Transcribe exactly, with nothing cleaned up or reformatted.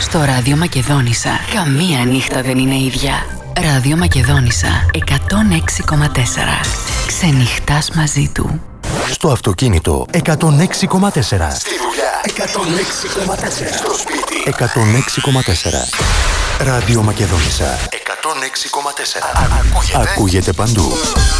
Στο Ράδιο Μακεδόνισσα καμία νύχτα δεν είναι ίδια. Ράδιο Μακεδόνισσα εκατόν έξι κόμμα τέσσερα. Ξενυχτάς μαζί του. Στο αυτοκίνητο εκατόν έξι κόμμα τέσσερα. Στη δουλειά εκατόν έξι κόμμα τέσσερα. Στο σπίτι εκατόν έξι κόμμα τέσσερα. Ράδιο Μακεδόνισσα εκατόν έξι κόμμα τέσσερα. Ακούγεται, Ακούγεται παντού.